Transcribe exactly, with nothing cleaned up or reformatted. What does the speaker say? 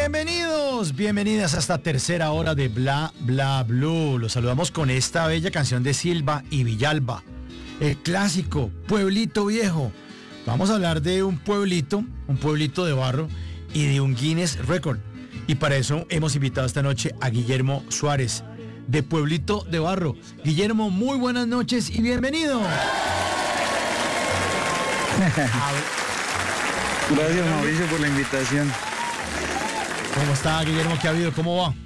Bienvenidos, bienvenidas a esta tercera hora de Bla Bla Blue. Los saludamos con esta bella canción de Silva y Villalba, el clásico Pueblito Viejo. Vamos a hablar de un pueblito, un pueblito de barro y de un Guinness Record. Y para eso hemos invitado esta noche a Guillermo Suárez, de Pueblito de Barro. Guillermo, muy buenas noches y bienvenido. Gracias, Mauricio, por la invitación. ¿Cómo está, Guillermo? ¿Qué ha habido? ¿Cómo va?